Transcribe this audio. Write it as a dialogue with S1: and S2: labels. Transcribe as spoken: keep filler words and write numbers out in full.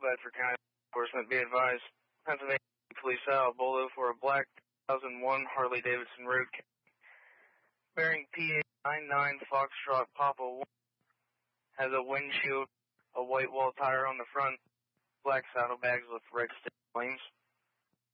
S1: Bedford County Enforcement. Be advised, Pennsylvania Police out Bolo for a black two thousand one Harley Davidson Road bearing P A nine nine Foxtrot Papa one. Has a windshield, a white wall tire on the front, black saddlebags with red stick flames.